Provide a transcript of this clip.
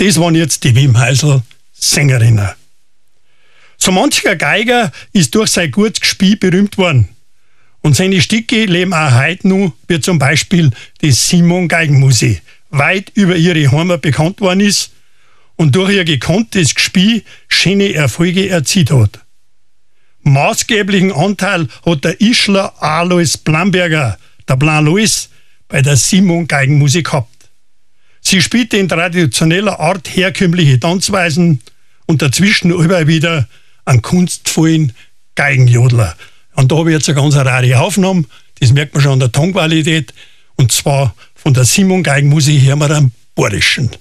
das waren jetzt die Wim Heisel Sängerinnen. So mancher Geiger ist durch sein gutes Gespiel berühmt worden. Und seine Stücke leben auch heute noch, wie zum Beispiel die Simon Geigenmusik, weit über ihre Heimat bekannt worden ist und durch ihr gekonntes Gespiel schöne Erfolge erzielt hat. Maßgeblichen Anteil hat der Ischler Alois Blamberger, der Blanc Lois, bei der Simon Geigenmusik gehabt. Sie spielte in traditioneller Art herkömmliche Tanzweisen und dazwischen immer wieder einen kunstvollen Geigenjodler. Und da habe ich jetzt eine ganz rare Aufnahme, das merkt man schon an der Tonqualität, und zwar von der Simon Geigenmusik hören wir einen bayerischen.